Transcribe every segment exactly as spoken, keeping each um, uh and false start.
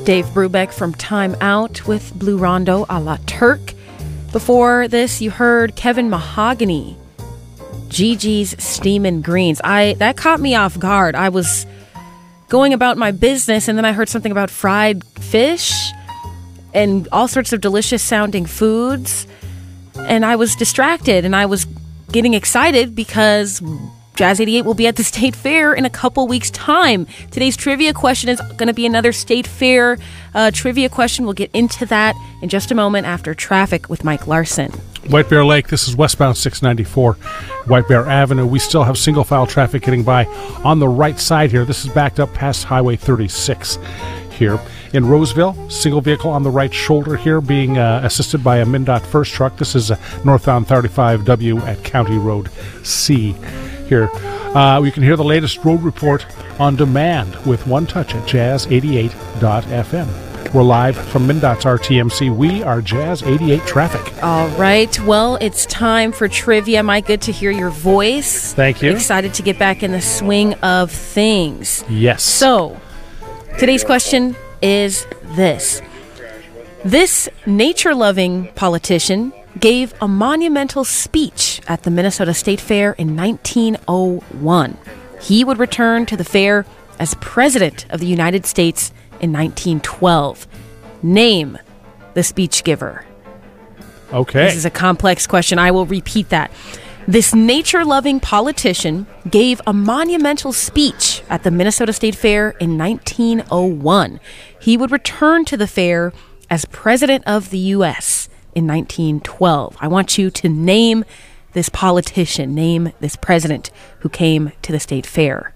Dave Brubeck from Time Out with Blue Rondo a la Turk. Before this, you heard Kevin Mahogany, Gigi's Steamin' Greens. I that caught me off guard. I was going about my business, and then I heard something about fried fish and all sorts of delicious sounding foods, and I was distracted, and I was getting excited because Jazz eighty-eight will be at the State Fair in a couple weeks' time. Today's trivia question is going to be another State Fair uh, trivia question. We'll get into that in just a moment after traffic with Mike Larson. White Bear Lake, this is westbound six ninety-four, White Bear Avenue. We still have single-file traffic getting by on the right side here. This is backed up past Highway thirty-six here. In Roseville, single vehicle on the right shoulder here being uh, assisted by a MnDOT first truck. This is uh, northbound thirty-five W at County Road C here. Uh, you can hear the latest road report on demand with One Touch at jazz eighty-eight dot f m. We're live from MnDOT's R T M C. We are Jazz eighty-eight Traffic. All right. Well, it's time for trivia. Mike, good to hear your voice. Thank you. Excited to get back in the swing of things. Yes. So, today's question is this. This nature-loving politician gave a monumental speech at the Minnesota State Fair in nineteen oh one. He would return to the fair as President of the United States in nineteen twelve. Name the speech giver. Okay. This is a complex question. I will repeat that. This nature-loving politician gave a monumental speech at the Minnesota State Fair in nineteen oh one. He would return to the fair as President of the U S in nineteen twelve. I want you to name this politician, name this president who came to the State Fair.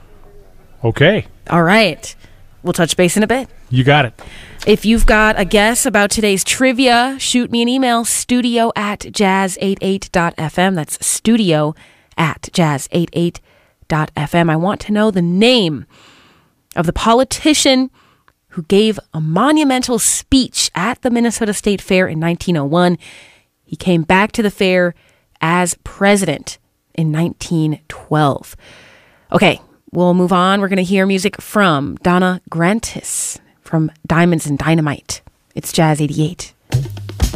Okay. All right. We'll touch base in a bit. You got it. If you've got a guess about today's trivia, shoot me an email, studio at jazz eighty-eight dot f m. That's studio at jazz eighty-eight dot f m. I want to know the name of the politician who gave a monumental speech at the Minnesota State Fair in nineteen oh one. He came back to the fair as president in nineteen twelve. Okay, we'll move on. We're going to hear music from Donna Grantis from Diamonds and Dynamite. It's Jazz eighty-eight.